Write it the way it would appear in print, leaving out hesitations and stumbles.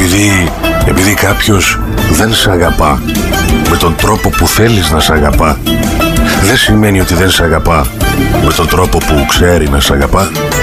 Επειδή κάποιος δεν σ' αγαπά με τον τρόπο που θέλεις να σ' αγαπά, δεν σημαίνει ότι δεν σ' αγαπά με τον τρόπο που ξέρει να σ' αγαπά.